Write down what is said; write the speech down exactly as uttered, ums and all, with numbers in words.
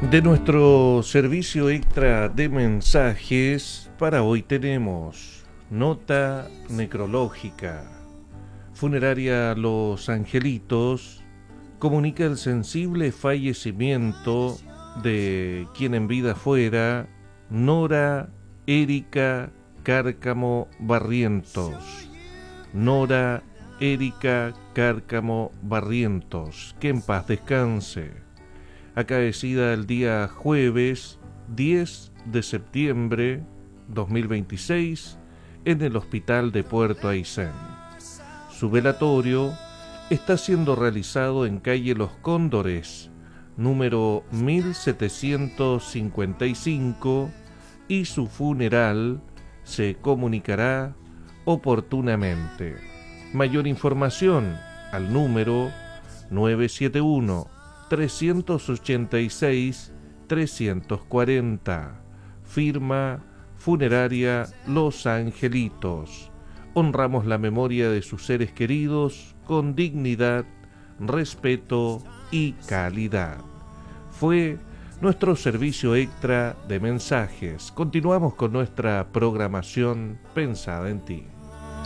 De nuestro servicio extra de mensajes, para hoy tenemos nota necrológica. Funeraria Los Angelitos comunica el sensible fallecimiento de quien en vida fuera Nora Erika Cárcamo Barrientos. Nora Erika Cárcamo Barrientos, que en paz descanse. Acaecida el día jueves diez de septiembre dos mil veintiséis en el hospital de Puerto Aysén. Su velatorio está siendo realizado en calle Los Cóndores, número mil setecientos cincuenta y cinco, y su funeral se comunicará oportunamente. Mayor información al número nueve siete uno, tres ochenta y seis, trescientos cuarenta. Firma Funeraria Los Angelitos. Honramos la memoria de sus seres queridos con dignidad, respeto y calidad. Fue nuestro servicio extra de mensajes. Continuamos con nuestra programación pensada en ti.